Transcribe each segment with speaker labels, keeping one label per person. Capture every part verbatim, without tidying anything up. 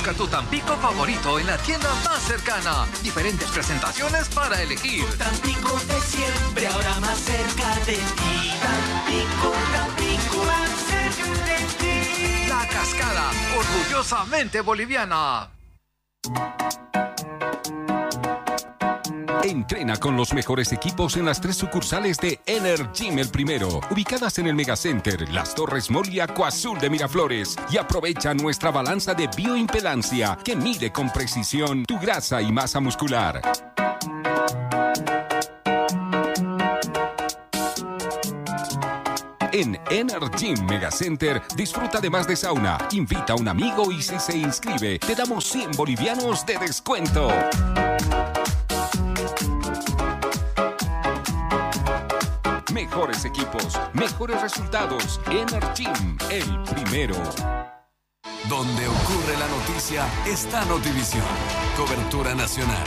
Speaker 1: Busca tu Tampico favorito en la tienda más cercana. Diferentes presentaciones para elegir.
Speaker 2: Tu Tampico de siempre, ahora más cerca de ti. Tampico, Tampico, más cerca de ti.
Speaker 1: La Cascada, orgullosamente boliviana.
Speaker 3: Entrena con los mejores equipos en las tres sucursales de Energym El Primero, ubicadas en el Megacenter, Las Torres Mall y Acuazul de Miraflores. Y aprovecha nuestra balanza de bioimpedancia que mide con precisión tu grasa y masa muscular. En Energym Megacenter disfruta de más de sauna, invita a un amigo y si se inscribe te damos cien bolivianos de descuento. Mejores equipos, mejores resultados. Energym, el primero.
Speaker 4: Donde ocurre la noticia está Notivisión. Cobertura nacional.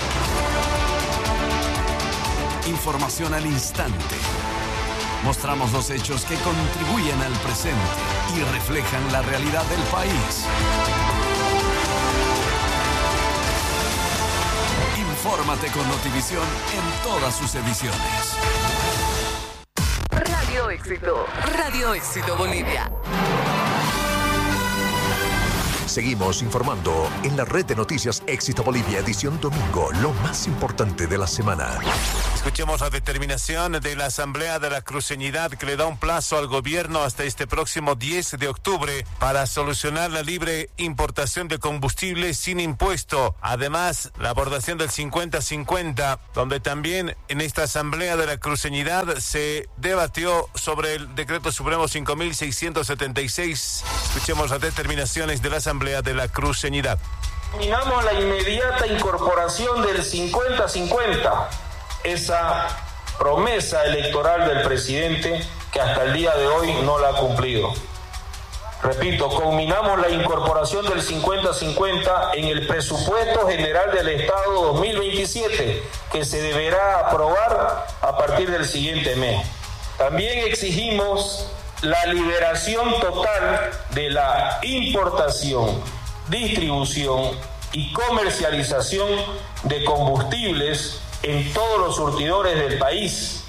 Speaker 4: Información al instante. Mostramos los hechos que contribuyen al presente y reflejan la realidad del país. Infórmate con Notivisión en todas sus ediciones.
Speaker 5: Radio Éxito. Radio Éxito Bolivia.
Speaker 6: Seguimos informando en la red de noticias Éxito Bolivia, edición domingo, lo más importante de la semana.
Speaker 7: Escuchemos la determinación de la Asamblea de la Cruceñidad que le da un plazo al gobierno hasta este próximo diez de octubre para solucionar la libre importación de combustible sin impuesto. Además, la abordación del cincuenta cincuenta, donde también en esta Asamblea de la Cruceñidad se debatió sobre el Decreto Supremo cinco mil seiscientos setenta y seis. Escuchemos las determinaciones de la Asamblea de la Cruceñidad.
Speaker 8: Terminamos la inmediata incorporación del cincuenta cincuenta. Esa promesa electoral del presidente que hasta el día de hoy no la ha cumplido. Repito, culminamos la incorporación del cincuenta cincuenta en el presupuesto general del Estado dos mil veintisiete, que se deberá aprobar a partir del siguiente mes. También exigimos la liberación total de la importación, distribución y comercialización de combustibles en todos los surtidores del país,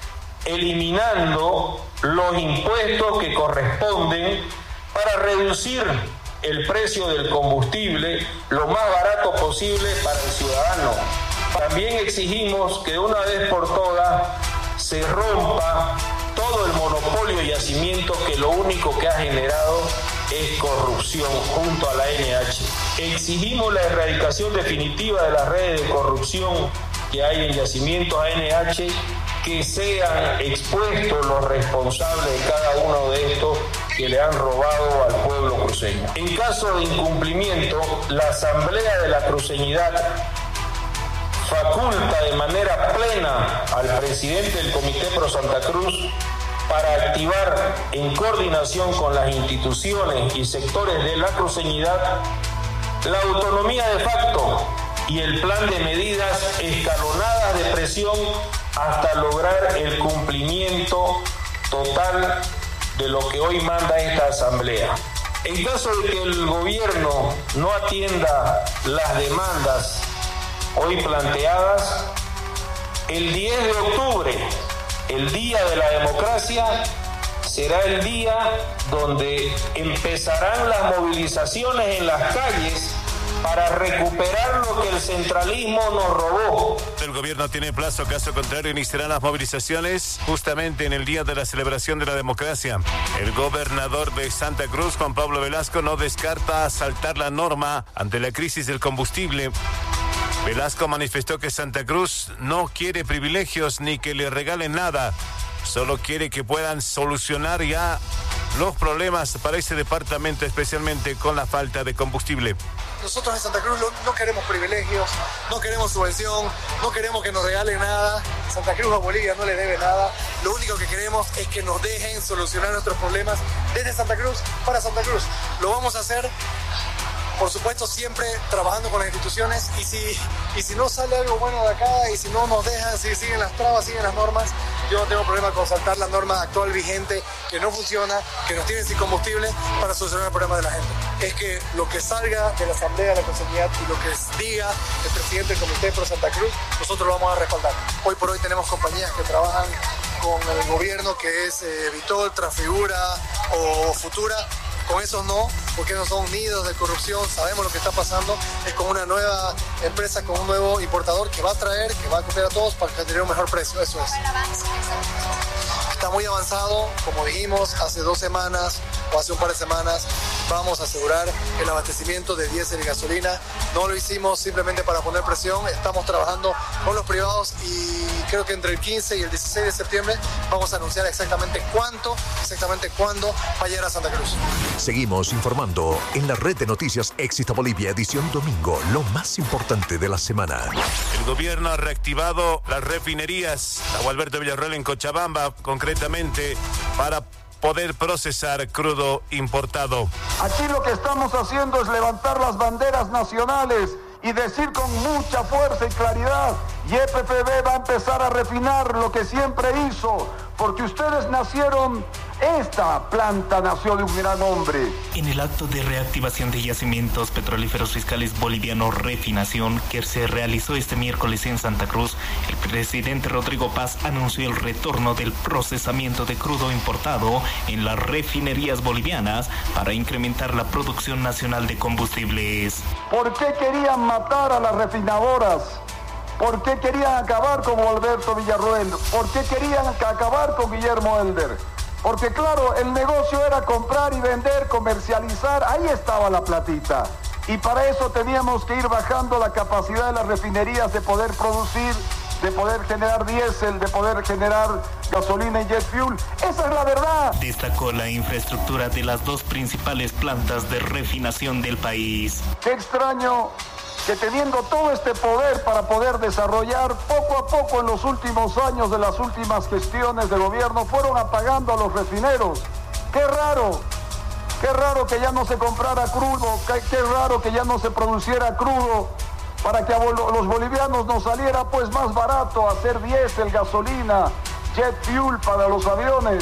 Speaker 8: eliminando los impuestos que corresponden para reducir el precio del combustible lo más barato posible para el ciudadano. También exigimos que de una vez por todas se rompa todo el monopolio de yacimiento que lo único que ha generado es corrupción junto a la N H. Exigimos la erradicación definitiva de las redes de corrupción que hay en yacimientos A N H, que sean expuestos los responsables de cada uno de estos que le han robado al pueblo cruceño. En caso de incumplimiento, la Asamblea de la Cruceñidad faculta de manera plena al presidente del Comité Pro Santa Cruz para activar en coordinación con las instituciones y sectores de la cruceñidad la autonomía de facto y el plan de medidas escalonadas de presión hasta lograr el cumplimiento total de lo que hoy manda esta Asamblea. En caso de que el gobierno no atienda las demandas hoy planteadas, el diez de octubre, el Día de la Democracia, será el día donde empezarán las movilizaciones en las calles para recuperar lo que el centralismo nos robó.
Speaker 7: El gobierno tiene plazo, caso contrario iniciarán las movilizaciones justamente en el día de la celebración de la democracia. El gobernador de Santa Cruz, Juan Pablo Velasco, no descarta saltar la norma ante la crisis del combustible. Velasco manifestó que Santa Cruz no quiere privilegios ni que le regalen nada, solo quiere que puedan solucionar ya los problemas para ese departamento, especialmente con la falta de combustible.
Speaker 9: Nosotros en Santa Cruz no queremos privilegios, no queremos subvención, no queremos que nos regalen nada. Santa Cruz a Bolivia no le debe nada. Lo único que queremos es que nos dejen solucionar nuestros problemas desde Santa Cruz para Santa Cruz. Lo vamos a hacer, por supuesto, siempre trabajando con las instituciones, y si, y si no sale algo bueno de acá, y si no nos dejan, si siguen las trabas, siguen las normas, yo no tengo problema con saltar la norma actual vigente, que no funciona, que nos tiene sin combustible, para solucionar el problema de la gente. es que lo que salga de la Asamblea de la Concesionidad y lo que diga el presidente del Comité Pro Santa Cruz, nosotros lo vamos a respaldar. Hoy por hoy tenemos compañías que trabajan con el gobierno, que es eh, Vitol, Transfigura o Futura. Con esos no, porque esos son nidos de corrupción, sabemos lo que está pasando, es con una nueva empresa, con un nuevo importador que va a traer, que va a copiar a todos para tener un mejor precio, eso es. Está muy avanzado, como dijimos hace dos semanas o hace un par de semanas, vamos a asegurar el abastecimiento de diésel y gasolina. No lo hicimos simplemente para poner presión, estamos trabajando con los privados y creo que entre el quince y el dieciséis de septiembre vamos a anunciar exactamente cuánto, exactamente cuándo va a llegar a Santa Cruz.
Speaker 6: Seguimos informando en la red de noticias Éxito Bolivia, edición domingo, lo más importante de la semana.
Speaker 7: El gobierno ha reactivado las refinerías, la Alberto Villarroel en Cochabamba, concretamente para poder procesar crudo importado.
Speaker 10: Aquí lo que estamos haciendo es levantar las banderas nacionales y decir con mucha fuerza y claridad, Y E P P B va a empezar a refinar lo que siempre hizo, porque ustedes nacieron, esta planta nació de un gran hombre.
Speaker 11: En el acto de reactivación de yacimientos petrolíferos fiscales bolivianos Refinación, que se realizó este miércoles en Santa Cruz, el presidente Rodrigo Paz anunció el retorno del procesamiento de crudo importado en las refinerías bolivianas para incrementar la producción nacional de combustibles.
Speaker 10: ¿Por qué querían matar a las refinadoras? ¿Por qué querían acabar con Alberto Villarroel? ¿Por qué querían acabar con Guillermo Elder? Porque claro, el negocio era comprar y vender, comercializar, ahí estaba la platita. Y para eso teníamos que ir bajando la capacidad de las refinerías de poder producir, de poder generar diésel, de poder generar gasolina y jet fuel. Esa es la verdad.
Speaker 11: Destacó la infraestructura de las dos principales plantas de refinación del país.
Speaker 10: Qué extraño que teniendo todo este poder para poder desarrollar, poco a poco en los últimos años de las últimas gestiones de gobierno fueron apagando a los refineros. Qué raro, qué raro que ya no se comprara crudo, qué, qué raro que ya no se produciera crudo, para que a los bolivianos nos saliera pues más barato hacer diésel, gasolina, jet fuel para los aviones.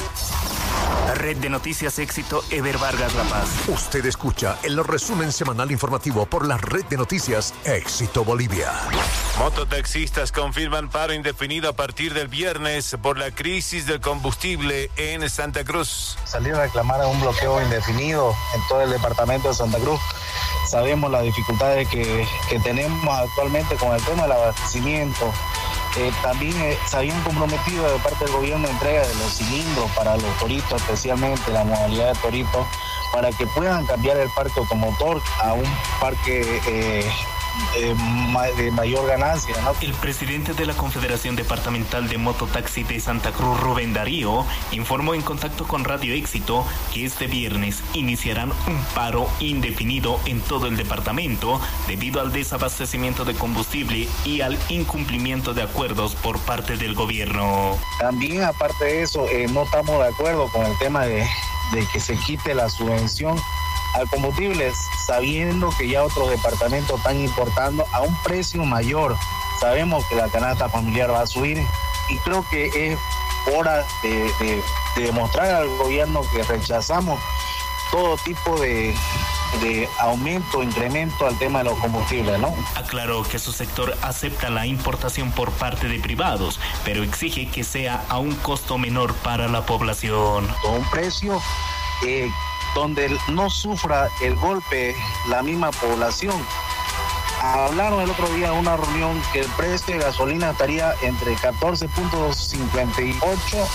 Speaker 11: Red de Noticias Éxito, Eber Vargas La Paz.
Speaker 6: Usted escucha el resumen semanal informativo por la Red de Noticias Éxito Bolivia.
Speaker 7: Mototaxistas confirman paro indefinido a partir del viernes por la crisis del combustible en Santa Cruz.
Speaker 12: Salir a reclamar un bloqueo indefinido en todo el departamento de Santa Cruz. Sabemos las dificultades que, que tenemos actualmente con el tema del abastecimiento. Eh, también eh, se habían comprometido de parte del gobierno entrega de los cilindros para los toritos, especialmente la modalidad de torito, para que puedan cambiar el parque automotor a un parque eh, eh, de mayor ganancia, ¿no?
Speaker 11: El presidente de la Confederación Departamental de Mototaxi de Santa Cruz, Rubén Darío, informó en contacto con Radio Éxito que este viernes iniciarán un paro indefinido en todo el departamento debido al desabastecimiento de combustible y al incumplimiento de acuerdos por parte del gobierno.
Speaker 12: También, aparte de eso, eh, no estamos de acuerdo con el tema de, de que se quite la subvención al combustible, sabiendo que ya otros departamentos están importando a un precio mayor. Sabemos que la canasta familiar va a subir y creo que es hora de, de, de demostrar al gobierno que rechazamos todo tipo de, de aumento, incremento al tema de los combustibles, ¿no?
Speaker 11: Aclaró que su sector acepta la importación por parte de privados, pero exige que sea a un costo menor para la población.
Speaker 12: Con un precio eh, donde no sufra el golpe la misma población. Hablaron el otro día en una reunión que el precio de gasolina estaría entre catorce punto cincuenta y ocho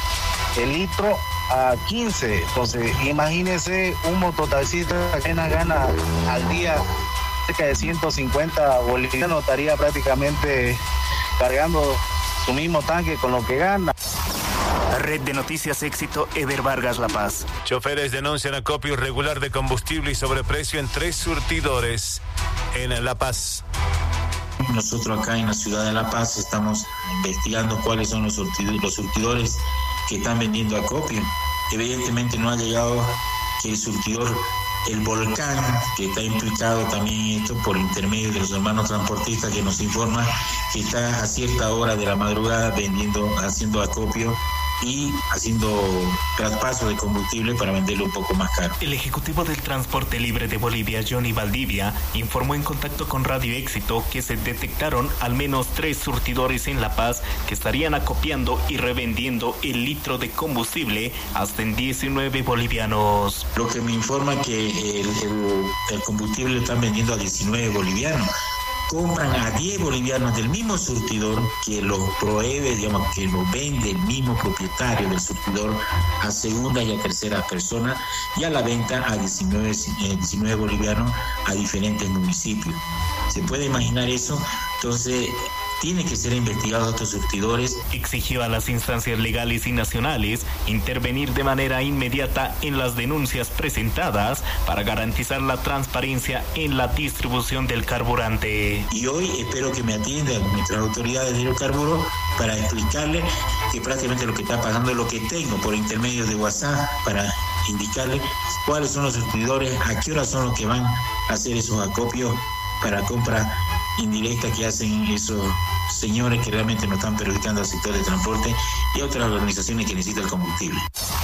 Speaker 12: el litro a quince. Entonces, imagínense un mototaxista que apenas gana al día cerca de ciento cincuenta bolivianos, estaría prácticamente cargando su mismo tanque con lo que gana.
Speaker 11: Red de Noticias Éxito, Eber Vargas La Paz.
Speaker 7: Choferes denuncian acopio irregular de combustible y sobreprecio en tres surtidores en La Paz.
Speaker 13: Nosotros acá en la ciudad de La Paz estamos investigando cuáles son los surtidores, los surtidores que están vendiendo acopio. Evidentemente no ha llegado que el surtidor El Volcán, que está implicado también en esto por intermedio de los hermanos transportistas, que nos informan que está a cierta hora de la madrugada vendiendo, haciendo acopio y haciendo traspaso de combustible para venderlo un poco más caro.
Speaker 11: El ejecutivo del Transporte Libre de Bolivia, Johnny Valdivia, informó en contacto con Radio Éxito que se detectaron al menos tres surtidores en La Paz que estarían acopiando y revendiendo el litro de combustible hasta en diecinueve bolivianos.
Speaker 13: Lo que me informa que el, el, el combustible lo están vendiendo a diecinueve bolivianos. Compran a diez bolivianos del mismo surtidor que lo prohíbe, digamos, que lo vende el mismo propietario del surtidor a segunda y a tercera persona, y a la venta a diecinueve, eh, diecinueve bolivianos a diferentes municipios. ¿Se puede imaginar eso? Entonces, tiene que ser investigados estos surtidores.
Speaker 11: Exigió a las instancias legales y nacionales intervenir de manera inmediata en las denuncias presentadas para garantizar la transparencia en la distribución del carburante.
Speaker 13: Y hoy espero que me atiendan nuestras autoridades de hidrocarburos para explicarle que prácticamente lo que está pasando es lo que tengo por intermedio de WhatsApp para indicarle cuáles son los surtidores, a qué horas son los que van a hacer esos acopios para compra indirecta que hacen esos señores que realmente nos están perjudicando al sector de transporte y a otras organizaciones que necesitan el combustible.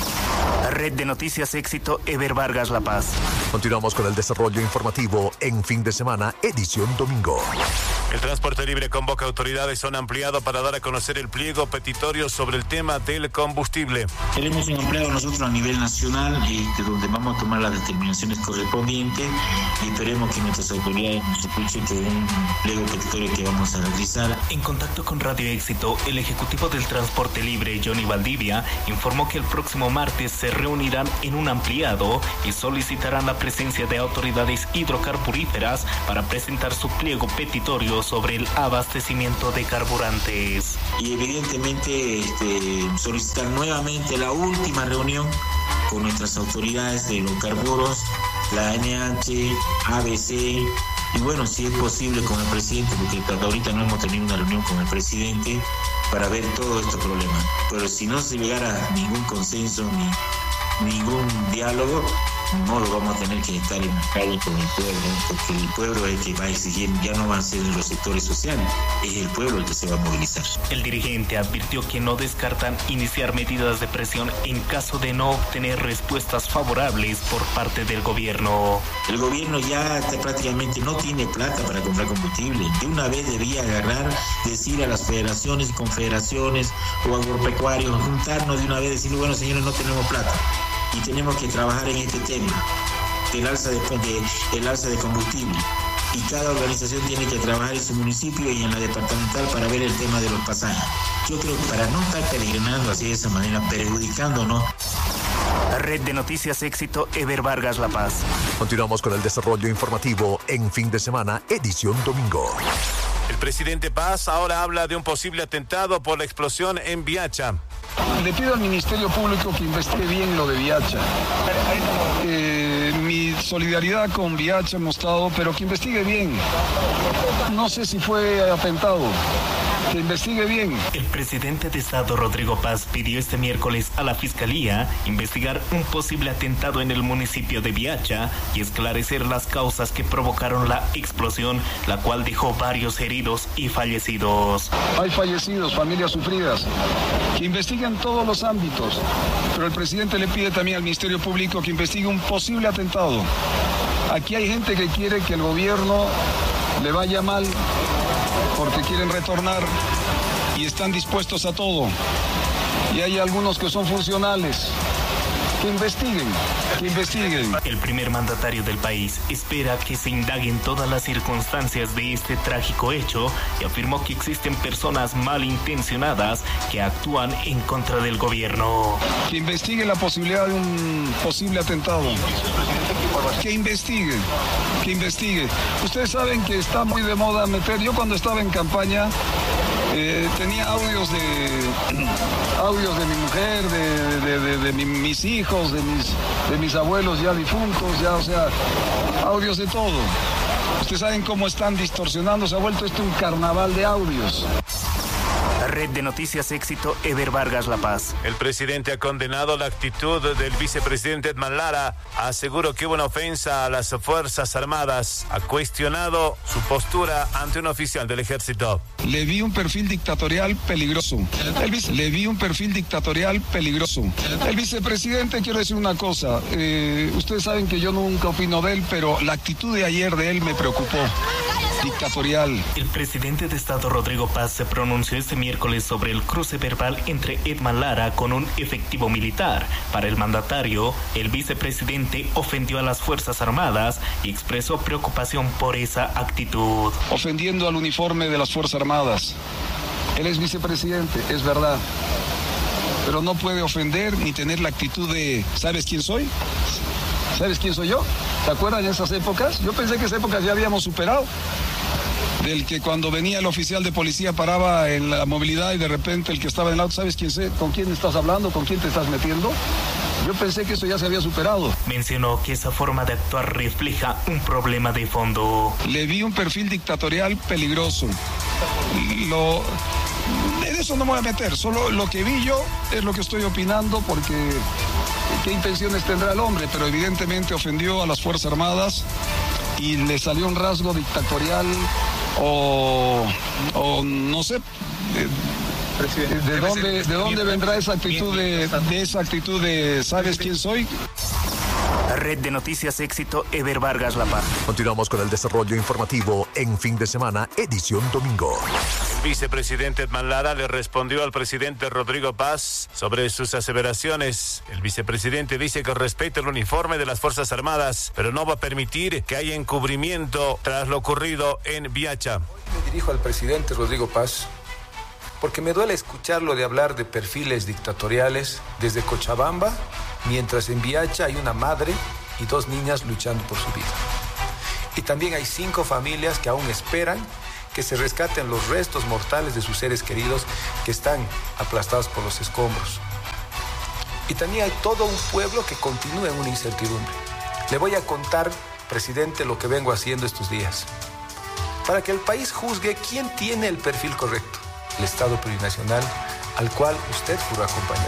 Speaker 11: Red de Noticias Éxito, Ever Vargas, La Paz.
Speaker 6: Continuamos con el desarrollo informativo en fin de semana, edición domingo.
Speaker 7: El Transporte Libre convoca autoridades, son ampliado para dar a conocer el pliego petitorio sobre el tema del combustible.
Speaker 13: Tenemos un ampliado nosotros a nivel nacional, este, donde vamos a tomar las determinaciones correspondientes y esperemos que nuestras autoridades nos escuchen, que es un pliego petitorio que vamos a realizar.
Speaker 11: En contacto con Radio Éxito, el ejecutivo del Transporte Libre, Johnny Valdivia, informó que el próximo martes se reunirán en un ampliado y solicitarán la presencia de autoridades hidrocarburíferas para presentar su pliego petitorio sobre el abastecimiento de carburantes.
Speaker 13: Y evidentemente este, solicitar nuevamente la última reunión con nuestras autoridades de hidrocarburos, la N H, A B C, y bueno, si es posible con el presidente, porque hasta ahorita no hemos tenido una reunión con el presidente para ver todo este problema. Pero si no se llegara a ningún consenso ni ningún diálogo, no lo vamos a tener que estar en la calle con el pueblo, porque el pueblo es el que va a exigir, ya no van a ser los sectores sociales, es el pueblo el que se va a movilizar.
Speaker 11: El dirigente advirtió que no descartan iniciar medidas de presión en caso de no obtener respuestas favorables por parte del gobierno.
Speaker 13: El gobierno ya prácticamente no tiene plata para comprar combustible. De una vez debía agarrar, decir a las federaciones y confederaciones o agropecuarios, juntarnos de una vez, decir, bueno, señores, no tenemos plata. Y tenemos que trabajar en este tema, del alza de, de, el alza de combustible. Y cada organización tiene que trabajar en su municipio y en la departamental para ver el tema de los pasajes. Yo creo que para no estar peregrinando así de esa manera, perjudicándonos.
Speaker 11: Red de Noticias Éxito, Ever Vargas, La Paz.
Speaker 6: Continuamos con el desarrollo informativo en fin de semana, edición domingo.
Speaker 7: El presidente Paz ahora habla de un posible atentado por la explosión en Viacha.
Speaker 10: Le pido al Ministerio Público que investigue bien lo de Viacha. Eh, mi solidaridad con Viacha hemos estado, pero que investigue bien. No sé si fue atentado. Que investigue bien.
Speaker 11: El presidente de Estado, Rodrigo Paz, pidió este miércoles a la Fiscalía investigar un posible atentado en el municipio de Viacha y esclarecer las causas que provocaron la explosión, la cual dejó varios heridos y fallecidos.
Speaker 10: Hay fallecidos, familias sufridas, que investiguen todos los ámbitos, pero el presidente le pide también al Ministerio Público que investigue un posible atentado. Aquí hay gente que quiere que el gobierno le vaya mal porque quieren retornar y están dispuestos a todo. Y hay algunos que son funcionales. Que investiguen, que investiguen.
Speaker 11: El primer mandatario del país espera que se indaguen todas las circunstancias de este trágico hecho y afirmó que existen personas malintencionadas que actúan en contra del gobierno.
Speaker 10: Que investiguen la posibilidad de un posible atentado. Que investiguen, que investiguen. Ustedes saben que está muy de moda meter. Yo cuando estaba en campaña eh, tenía audios de audios de mi mujer, de, de, de, de mi, mis hijos, de mis, de mis abuelos ya difuntos, ya, o sea, audios de todo. Ustedes saben cómo están distorsionando, se ha vuelto esto un carnaval de audios.
Speaker 11: Red de Noticias Éxito, Ever Vargas La Paz.
Speaker 7: El presidente ha condenado la actitud del vicepresidente Edman Lara. Aseguró que hubo una ofensa a las Fuerzas Armadas. Ha cuestionado su postura ante un oficial del ejército.
Speaker 14: Le vi un perfil dictatorial peligroso. El vice, le vi un perfil dictatorial peligroso. El vicepresidente, quiero decir una cosa. Eh, ustedes saben que yo nunca opino de él, pero la actitud de ayer de él me preocupó. Dictatorial.
Speaker 11: El presidente de Estado Rodrigo Paz se pronunció este miércoles sobre el cruce verbal entre Edman Lara con un efectivo militar. Para el mandatario, el vicepresidente ofendió a las Fuerzas Armadas y expresó preocupación por esa actitud.
Speaker 14: Ofendiendo al uniforme de las Fuerzas Armadas. Él es vicepresidente, es verdad. Pero no puede ofender ni tener la actitud de ¿sabes quién soy? ¿Sabes quién soy yo? ¿Te acuerdan de esas épocas? Yo pensé que esas épocas ya habíamos superado. Del que cuando venía el oficial de policía paraba en la movilidad y de repente el que estaba en el auto, ¿sabes quién sé? ¿Con quién estás hablando? ¿Con quién te estás metiendo? Yo pensé que eso ya se había superado.
Speaker 11: Mencionó que esa forma de actuar refleja un problema de fondo.
Speaker 14: Le vi un perfil dictatorial peligroso. Lo... En eso no me voy a meter, solo lo que vi yo es lo que estoy opinando porque qué intenciones tendrá el hombre, pero evidentemente ofendió a las Fuerzas Armadas y le salió un rasgo dictatorial o, o no sé, de, de dónde, de dónde vendrá esa actitud de, de esa actitud de ¿sabes quién soy?
Speaker 11: Red de Noticias Éxito, Ever Vargas La Paz.
Speaker 6: Continuamos con el desarrollo informativo en fin de semana, edición domingo.
Speaker 7: El vicepresidente Edman Lara le respondió al presidente Rodrigo Paz sobre sus aseveraciones. El vicepresidente dice que respeta el uniforme de las Fuerzas Armadas, pero no va a permitir que haya encubrimiento tras lo ocurrido en Viacha.
Speaker 15: Me dirijo al presidente Rodrigo Paz porque me duele escucharlo de hablar de perfiles dictatoriales desde Cochabamba, mientras en Viacha hay una madre y dos niñas luchando por su vida. Y también hay cinco familias que aún esperan que se rescaten los restos mortales de sus seres queridos que están aplastados por los escombros. Y también hay todo un pueblo que continúa en una incertidumbre. Le voy a contar, presidente, lo que vengo haciendo estos días, para que el país juzgue quién tiene el perfil correcto, el Estado plurinacional al cual usted juró acompañar.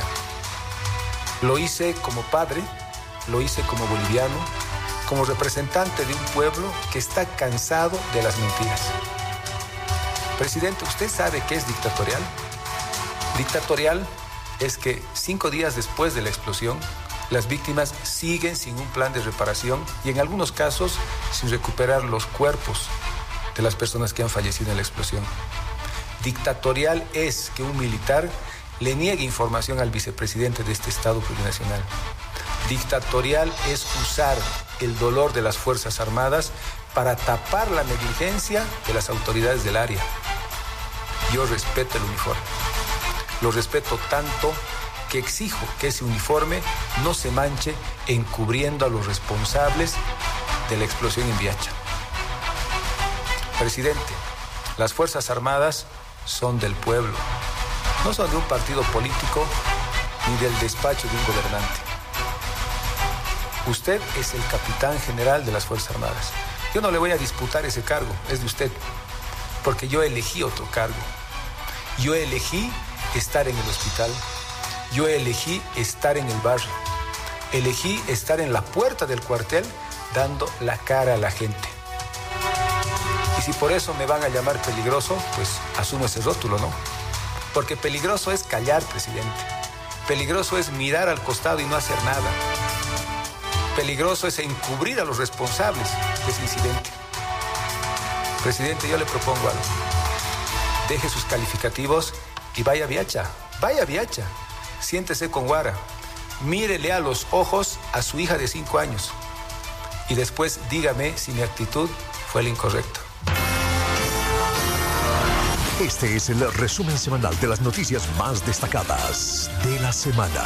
Speaker 15: Lo hice como padre, lo hice como boliviano, como representante de un pueblo que está cansado de las mentiras. Presidente, ¿usted sabe qué es dictatorial? Dictatorial es que cinco días después de la explosión, las víctimas siguen sin un plan de reparación y en algunos casos sin recuperar los cuerpos de las personas que han fallecido en la explosión. Dictatorial es que un militar le niegue información al vicepresidente de este Estado plurinacional. Dictatorial es usar el dolor de las Fuerzas Armadas para tapar la negligencia de las autoridades del área. Yo respeto el uniforme. Lo respeto tanto que exijo que ese uniforme no se manche encubriendo a los responsables de la explosión en Viacha. Presidente, las Fuerzas Armadas son del pueblo. No son de un partido político ni del despacho de un gobernante. Usted es el capitán general de las Fuerzas Armadas. Yo no le voy a disputar ese cargo, es de usted, porque yo elegí otro cargo. Yo elegí estar en el hospital, yo elegí estar en el barrio, elegí estar en la puerta del cuartel dando la cara a la gente. Y si por eso me van a llamar peligroso, pues asumo ese rótulo, ¿no? Porque peligroso es callar, presidente. Peligroso es mirar al costado y no hacer nada. Peligroso es encubrir a los responsables de ese incidente. Presidente, yo le propongo algo. Deje sus calificativos y vaya a Viacha. Vaya a Viacha. Siéntese con Guara. Mírele a los ojos a su hija de cinco años. Y después dígame si mi actitud fue la incorrecta.
Speaker 6: Este es el resumen semanal de las noticias más destacadas de la semana.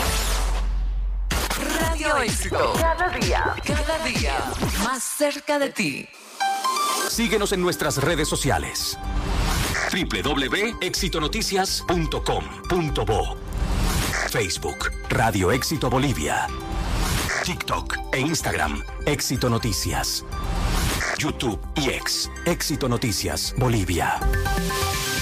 Speaker 5: Radio Éxito. Cada día, cada día, más cerca de ti.
Speaker 3: Síguenos en nuestras redes sociales. doble u doble u doble u punto éxito noticias punto com punto bo. Facebook, Radio Éxito Bolivia. TikTok e Instagram, Éxito Noticias. YouTube y X, Éxito Noticias Bolivia.